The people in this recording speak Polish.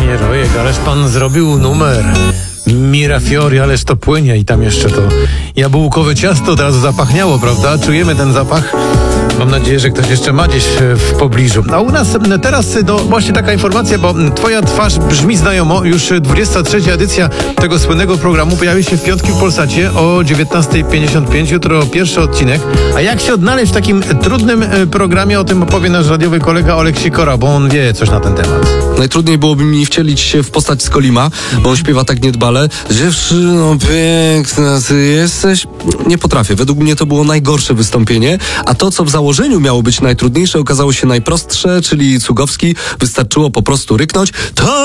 Panie Rojek, ależ pan zrobił numer. Mirafiori, ależ to płynie i tam jeszcze to jabłkowe ciasto od razu zapachniało, prawda? Czujemy ten zapach. Mam nadzieję, że ktoś jeszcze ma gdzieś w pobliżu. A u nas teraz właśnie taka informacja, bo twoja twarz brzmi znajomo. Już 23. edycja tego słynnego programu pojawi się w piątki w Polsacie o 19:55. Jutro pierwszy odcinek. A jak się odnaleźć w takim trudnym programie, o tym opowie nasz radiowy kolega Olek Sikora, bo on wie coś na ten temat. Najtrudniej byłoby mi wcielić się w postać Skolima, bo on śpiewa tak niedbale. Dziewczyno piękna, ty jesteś... Nie potrafię. Według mnie to było najgorsze wystąpienie, a to, co w założeniu miało być najtrudniejsze, okazało się najprostsze, czyli Cugowski. Wystarczyło po prostu ryknąć.